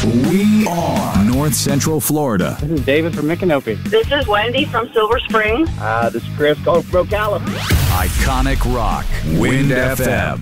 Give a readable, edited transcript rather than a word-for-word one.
We are North Central Florida. This is David from Micanopy. This is Wendy from Silver Spring. This is Chris calling from Ocala. Iconic rock. Wind FM.